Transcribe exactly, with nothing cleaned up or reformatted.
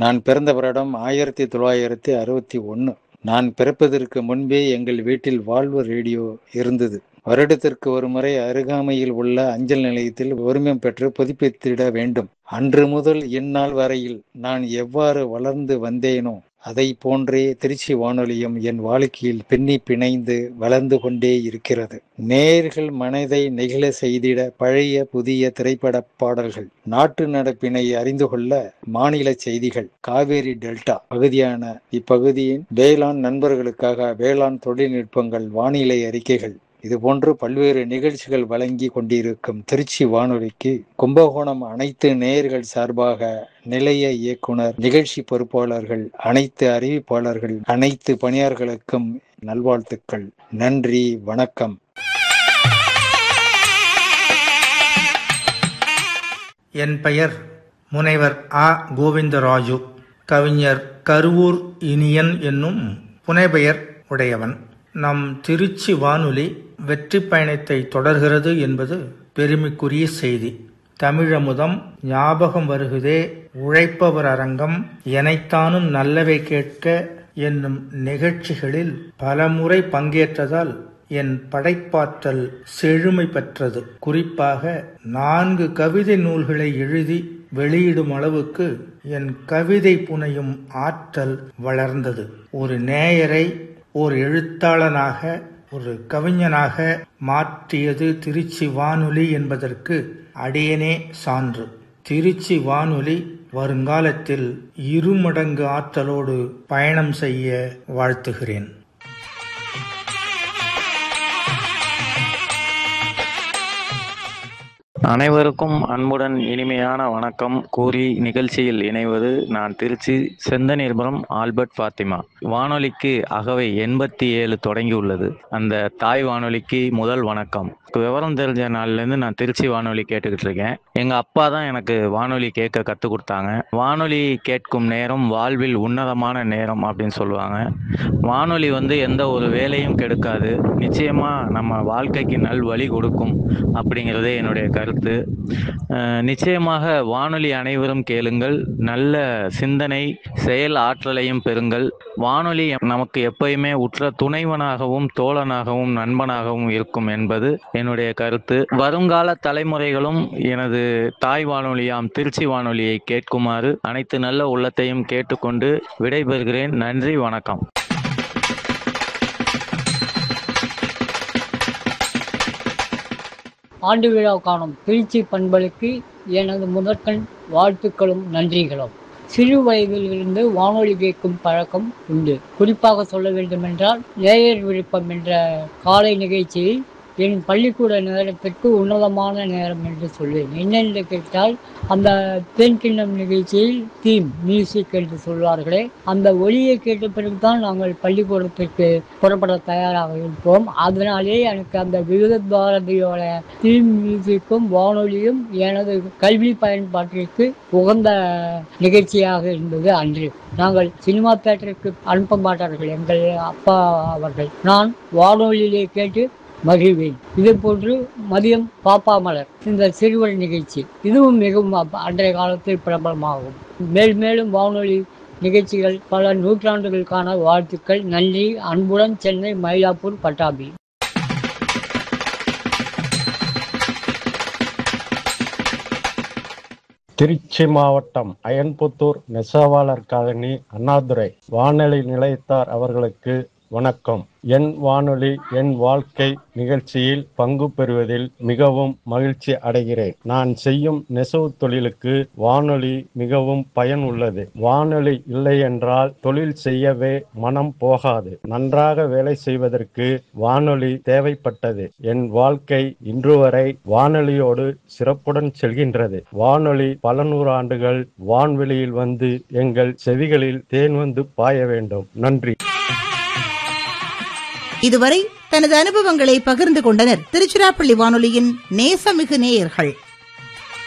நான் பிறந்த வருடம் ஆயிரத்தி தொள்ளாயிரத்தி அறுபத்தி ஒன்று. நான் பிறப்பதற்கு முன்பே எங்கள் வீட்டில் வால்வு ரேடியோ இருந்தது. வருடத்திற்கு ஒரு முறை அருகாமையில் உள்ள அஞ்சல் நிலையத்தில் உரிமம் பெற்று புதுப்பித்திட வேண்டும். அன்று முதல் இந்நாள் வரையில் நான் எவ்வாறு வளர்ந்து வந்தேனோ அதை போன்றே திருச்சி வானொலியும் என் வாழ்க்கையில் பின்னி பிணைந்து வளர்ந்து கொண்டே இருக்கிறது. நேயர்கள் மனதை நெகிழ செய்திட பழைய புதிய திரைப்பட பாடல்கள், நாட்டு நடப்பினை அறிந்து கொள்ள மாநில செய்திகள், காவேரி டெல்டா பகுதியான இப்பகுதியின் வேளாண் நண்பர்களுக்காக வேளாண் தொழில்நுட்பங்கள், வானிலை அறிக்கைகள், இதுபோன்று பல்வேறு நிகழ்ச்சிகள் வழங்கி கொண்டிருக்கும் திருச்சி வானொலிக்கு கும்பகோணம் அனைத்து நேயர்கள் சார்பாக நிலைய இயக்குனர், நிகழ்ச்சி பொறுப்பாளர்கள், அனைத்து அறிவிப்பாளர்கள், அனைத்து பணியாளர்களுக்கும் நல்வாழ்த்துக்கள். நன்றி, வணக்கம். என் பெயர் முனைவர் ஆ கோவிந்தராஜு. கவிஞர் கருவூர் இனியன் என்னும் புனைபெயர் உடையவன். நம் திருச்சி வானொலி வெற்றி பயணத்தை தொடர்கிறது என்பது பெருமைக்குரிய செய்தி. தமிழமுதம், ஞாபகம் வருகுதே, உழைப்பவர் அரங்கம், எனைத்தானும் நல்லவை கேட்க என்னும் நிகழ்ச்சிகளில் பலமுறை பங்கேற்றதால் என் படைப்பாற்றல் செழுமை பெற்றது. குறிப்பாக நான்கு கவிதை நூல்களை எழுதி வெளியிடும் அளவுக்கு என் கவிதை புனையும் ஆற்றல் வளர்ந்தது. ஒரு நேயரை ஒரு எழுத்தாளனாக, ஒரு கவிஞனாக மாற்றியது திருச்சி வானொலி என்பதற்கு அடியனே சான்று. திருச்சி வானொலி வருங்காலத்தில் இருமடங்கு ஆற்றலோடு பயணம் செய்ய வாழ்த்துகிறேன். அனைவருக்கும் அன்புடன் இனிமையான வணக்கம் கூறி நிகழ்ச்சியில் இணைவது நான் திருச்சி செந்தனிர்புரம் ஆல்பர்ட் பாத்திமா. வானொலிக்கு அகவை எண்பத்தி ஏழு தொடங்கியுள்ளது. அந்த தாய் வானொலிக்கு முதல் வணக்கம். விவரம் தெரிஞ்ச நாள்லேருந்து நான் திருச்சி வானொலி கேட்டுக்கிட்டு இருக்கேன். எங்கள் அப்பா தான் எனக்கு வானொலி கேட்க கற்றுக் கொடுத்தாங்க. வானொலி கேட்கும் நேரம் வாழ்வில் உன்னதமான நேரம் அப்படின்னு சொல்லுவாங்க. வானொலி வந்து எந்த ஒரு வேலையும் கெடுக்காது, நிச்சயமாக நம்ம வாழ்க்கைக்கு நல் வழி கொடுக்கும் அப்படிங்கிறதே என்னுடைய கருத்து. நிச்சயமாக வானொலி அனைவரும் கேளுங்கள், நல்ல சிந்தனை செயல் ஆற்றலையும் பெறுங்கள். வானொலி நமக்கு எப்பயுமே உற்ற துணைவனாகவும் தோழனாகவும் நண்பனாகவும் இருக்கும் என்பது என்னுடைய கருத்து. வருங்கால தலைமுறைகளும் எனது தாய் வானொலியாம் திருச்சி வானொலியை கேட்குமாறு அனைத்து நல்ல உள்ளத்தையும் கேட்டுக்கொண்டு விடைபெறுகிறேன். நன்றி, வணக்கம். ஆண்டு விழா காணும் திருச்சி பண்பலுக்கு எனது முதற்கண் வாழ்த்துக்களும் நன்றிகளும். சிறு வயதிலிருந்து வானொலி கேட்கும் பழக்கம் உண்டு. குறிப்பாக சொல்ல வேண்டுமென்றால் நேயர் விருப்பம் என்ற காலை நிகழ்ச்சியில் என் பள்ளிக்கூட நேரத்திற்கு உன்னதமான நேரம் என்று சொல்வேன். என்னென்று கேட்டால், அந்த தேன்கிண்ணம் நிகழ்ச்சியில் தீம் மியூசிக் என்று சொல்வார்களே, அந்த ஒலியை கேட்ட பிறகுதான் நாங்கள் பள்ளிக்கூடத்திற்கு புறப்பட தயாராக இருப்போம். அதனாலே எனக்கு அந்த விவித பாரதியோட தீம் மியூசிக்கும் வானொலியும் எனது கல்வி பயன்பாட்டிற்கு உகந்த நிகழ்ச்சியாக இருந்தது. அன்று நாங்கள் சினிமா தியேட்டருக்கு அனுப்ப மாட்டார்கள் எங்கள் அப்பா அவர்கள். நான் வானொலியிலே கேட்டு மகிழ்வேன். இதே போன்று மதியம் பாப்பா மலர் இந்த சிறுவர் நிகழ்ச்சி, இதுவும் மிகவும் அன்றைய காலத்தில் பிரபலமாகும். மேல் மேலும் வானொலி நிகழ்ச்சிகள் பல நூற்றாண்டுகளுக்கான வாழ்த்துக்கள். நன்றி. அன்புடன் சென்னை மயிலாப்பூர் பட்டாபி. திருச்சி மாவட்டம் அயன்புத்தூர் நெசவாளர் காலனி அண்ணாதுரை வானொலி நிலையத்தார் அவர்களுக்கு வணக்கம். என் வானொலி என் வாழ்க்கை நிகழ்ச்சியில் பங்கு பெறுவதில் மிகவும் மகிழ்ச்சி அடைகிறேன். நான் செய்யும் நெசவு தொழிலுக்கு வானொலி மிகவும் பயன் உள்ளது. வானொலி இல்லை என்றால் தொழில் செய்யவே மனம் போகாது. நன்றாக வேலை செய்வதற்கு வானொலி தேவைப்பட்டது. என் வாழ்க்கை இன்று வரை வானொலியோடு சிறப்புடன் செல்கின்றது. வானொலி பல நூறு ஆண்டுகள் வான்வெளியில் வந்து எங்கள் செவிகளில் தேன் வந்து பாய வேண்டும். நன்றி. இதுவரை தனது அனுபவங்களை பகிர்ந்து கொண்டனர் திருச்சிராப்பள்ளி வானொலியின் நேசமிகு நேயர்கள்.